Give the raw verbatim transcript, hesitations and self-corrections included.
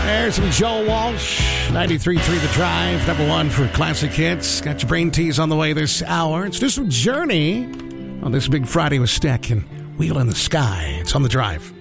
There's some Joe Walsh, ninety-three point three The Drive, number one for classic hits. Got your brain tease on the way this hour. Let's do some Journey on this big Friday with Steck and Wheel in the Sky. It's on The Drive.